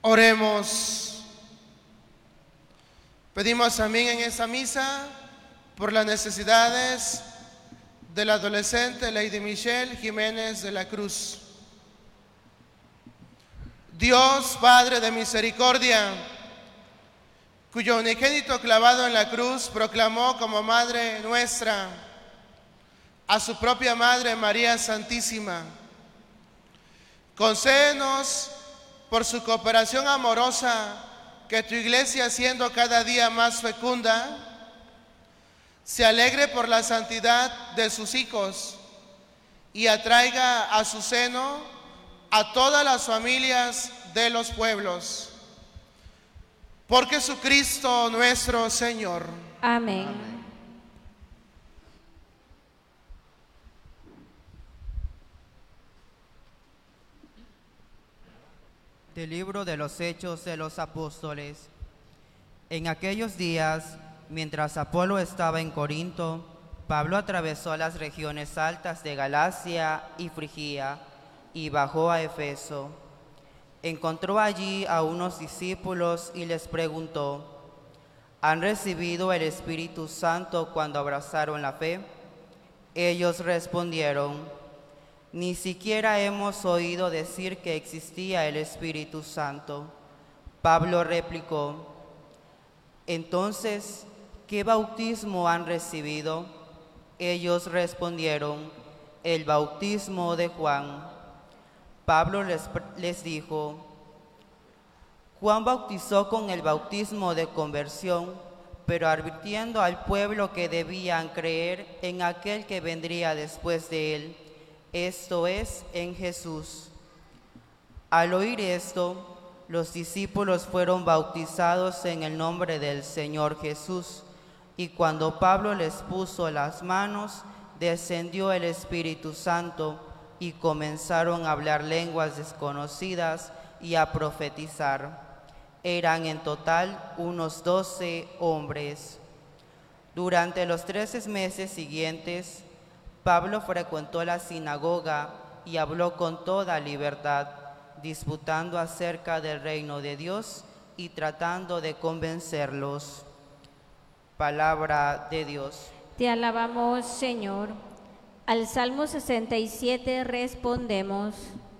Oremos. Pedimos también en esta misa por las necesidades del adolescente Lady Michelle Jiménez de la Cruz. Dios, Padre de misericordia, cuyo unigénito clavado en la cruz proclamó como Madre nuestra a su propia Madre María Santísima, concédenos por su cooperación amorosa que tu Iglesia, siendo cada día más fecunda, se alegre por la santidad de sus hijos y atraiga a su seno a todas las familias de los pueblos. Por Jesucristo nuestro Señor. Amén. Amén. Del libro de los Hechos de los Apóstoles. En aquellos días, mientras Apolo estaba en Corinto, Pablo atravesó las regiones altas de Galacia y Frigia y bajó a Efeso. Encontró allí a unos discípulos y les preguntó: ¿han recibido el Espíritu Santo cuando abrazaron la fe? Ellos respondieron: ni siquiera hemos oído decir que existía el Espíritu Santo. Pablo replicó: entonces, ¿qué bautismo han recibido? Ellos respondieron: el bautismo de Juan. Pablo les dijo: Juan bautizó con el bautismo de conversión, pero advirtiendo al pueblo que debían creer en aquel que vendría después de él, esto es, en Jesús. Al oír esto, los discípulos fueron bautizados en el nombre del Señor Jesús, y cuando Pablo les puso las manos, descendió el Espíritu Santo, y comenzaron a hablar lenguas desconocidas y a profetizar. Eran en total unos 12 hombres. Durante los 13 meses siguientes, Pablo frecuentó la sinagoga y habló con toda libertad, disputando acerca del reino de Dios y tratando de convencerlos. Palabra de Dios. Te alabamos, Señor. Al Salmo 67 respondemos: